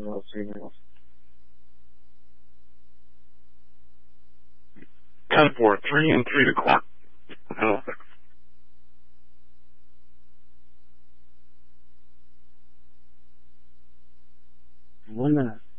those emails. 10-4, 3 and 3 to court. Halifax. One minute.